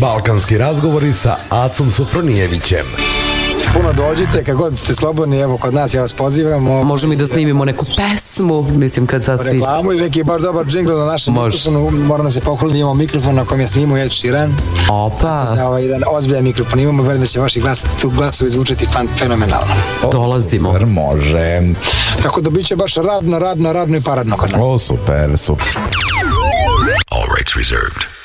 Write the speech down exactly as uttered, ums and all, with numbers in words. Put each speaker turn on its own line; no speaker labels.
Balkanski razgovori sa Acom Sofronijevićem.
Puno dođite, kad god ste slobodni, evo kod nas, ja vas pozivam.
Možemo i da snimimo neku pesmu, mislim kad sad svi...
Reklamu ili neki baš dobar džingl na našem mikrofonu, moram da se pohvalim, imamo mikrofon na kojem je snimao Ed Sheeran.
Opa!
Da, ovaj jedan ozbiljan mikrofon imamo, verujem da će vaši glas, tu glasovi zvučati fenomenalno.
Dolazimo.
Super, može.
Tako da bit će baš radno, radno, radno i paradno kod nas.
O, super, super.
All rights reserved.